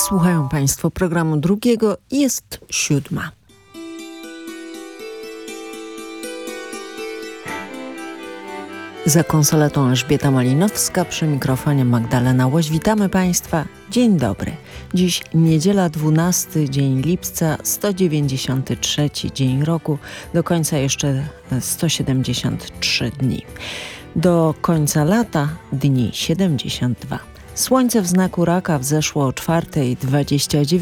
Słuchają Państwo programu drugiego, jest 7. Za konsoletą Elżbieta Malinowska, przy mikrofonie Magdalena Łoś. Witamy Państwa. Dzień dobry. Dziś niedziela, 12 dzień lipca, 193 dzień roku. Do końca jeszcze 173 dni. Do końca lata dni 72. Słońce w znaku raka wzeszło o 4:29.